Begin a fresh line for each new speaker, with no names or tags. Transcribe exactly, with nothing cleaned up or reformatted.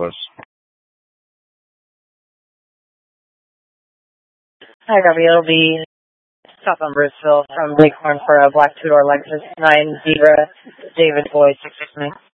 Louis.
Hi, Robbie. It'll be South on Bruceville from Bighorn for a black two-door Lexus nine Zebra David Boyd six six nine.